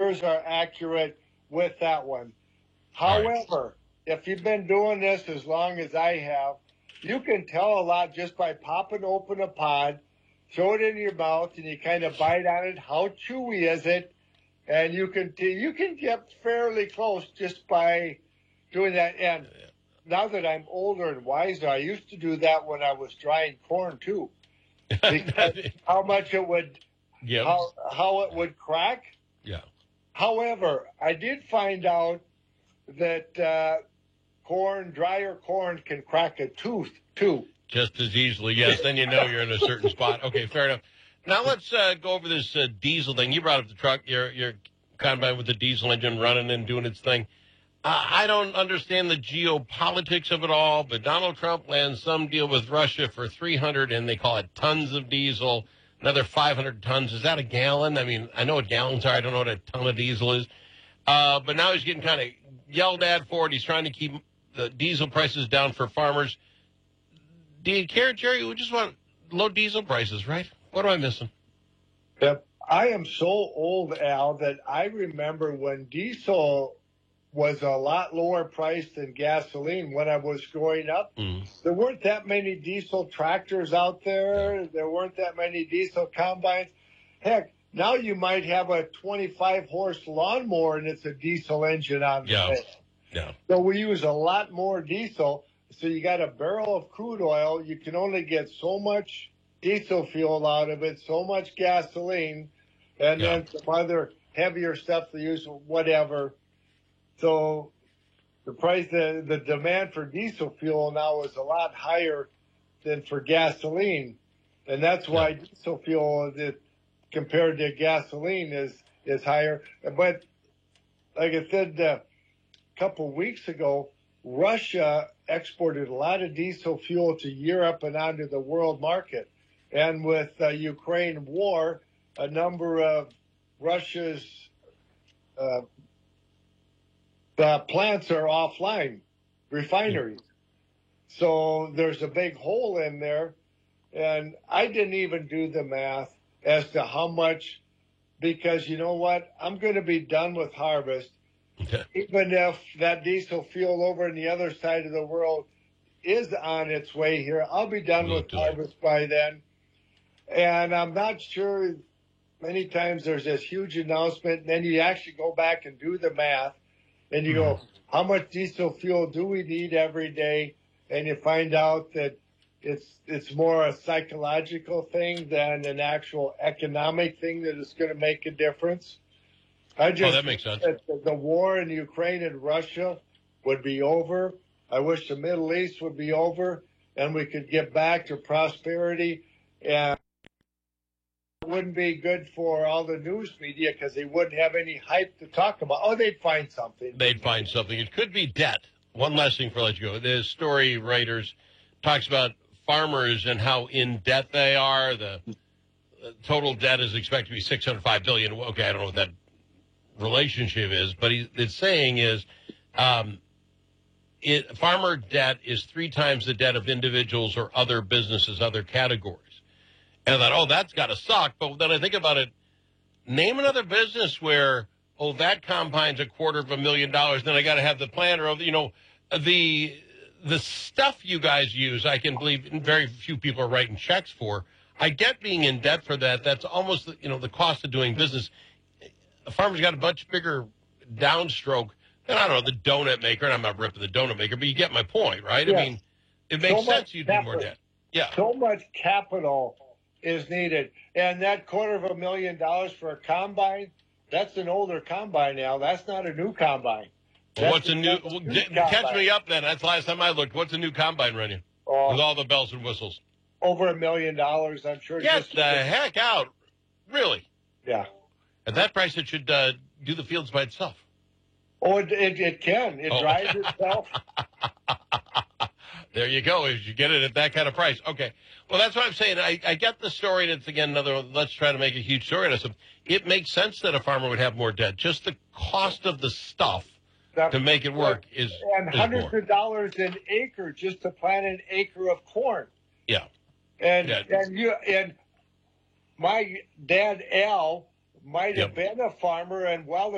numbers are accurate with that one. However, if you've been doing this as long as I have, you can tell a lot just by popping open a pod, throw it in your mouth, and you kind of bite on it. How chewy is it? And you can get fairly close just by doing that. And now that I'm older and wiser, I used to do that when I was drying corn too. Because how much it would, how it would crack. Yeah. However, I did find out that drier corn can crack a tooth too. Just as easily, yes. Then you know you're in a certain spot. Okay, fair enough. Now let's go over this diesel thing. You brought up the truck, your combine with the diesel engine running and doing its thing. I don't understand the geopolitics of it all, but Donald Trump lands some deal with Russia for 300, and they call it tons of diesel, another 500 tons. Is that a gallon? I mean, I know what gallons are. I don't know what a ton of diesel is. But now he's getting kind of yelled at for it. He's trying to keep the diesel prices down for farmers. Do you care, Jerry? We just want low diesel prices, right? What am I missing? Yep. I am so old, Al, that I remember when diesel was a lot lower priced than gasoline when I was growing up. There weren't that many diesel tractors out there. There weren't that many diesel combines. Heck, now you might have a 25-horse lawnmower and it's a diesel engine on it. Yeah. So we use a lot more diesel. So you got a barrel of crude oil. You can only get so much diesel fuel out of it, so much gasoline, and then some other heavier stuff to use, whatever. So the price, the demand for diesel fuel now is a lot higher than for gasoline. And that's why diesel fuel, compared to gasoline, is higher. But like I said a couple of weeks ago, Russia exported a lot of diesel fuel to Europe and onto the world market. And with the Ukraine war, a number of Russia's plants are offline, refineries. So there's a big hole in there. And I didn't even do the math as to how much, because you know what? I'm going to be done with harvest. Even if that diesel fuel over on the other side of the world is on its way here, I'll be done with harvest by then. And I'm not sure, many times there's this huge announcement, and then you actually go back and do the math, and you go, how much diesel fuel do we need every day? And you find out that it's more a psychological thing than an actual economic thing that is going to make a difference. That makes sense. The war in Ukraine and Russia would be over. I wish the Middle East would be over, and we could get back to prosperity. And it wouldn't be good for all the news media because they wouldn't have any hype to talk about. Oh, they'd find something. It could be debt. One last thing before I let you go. The story writers talks about farmers and how in debt they are. The total debt is expected to be $605 billion. Okay, I don't know what that relationship is, but it's saying is farmer debt is 3 times the debt of individuals or other businesses, other categories. And I thought, that's got to suck. But then I think about it, name another business where, that combine's $250,000, then I got to have the planter, the stuff you guys use, I can believe very few people are writing checks for. I get being in debt for that. That's almost, the cost of doing business. A farmer's got a much bigger downstroke than, I don't know, the donut maker. And I'm not ripping the donut maker, but you get my point, right? Yes. I mean, it makes sense you'd need more debt. Yeah. So much capital is needed. And that $250,000 for a combine, that's an older combine now. That's not a new combine. What's a new catch me up then. That's the last time I looked. What's a new combine running? With all the bells and whistles. Over $1 million, I'm sure. Get the heck out. Really? Yeah. At that price, it should do the fields by itself. Oh, it can. It drives itself. There you go. If you get it at that kind of price. Okay. Well, that's what I'm saying. I get the story, and it's, again, another, let's try to make a huge story out of it. It makes sense that a farmer would have more debt. Just the cost of the stuff to make it work is hundreds of dollars an acre just to plant an acre of corn. Yeah. And my dad, Al, might have been a farmer, and while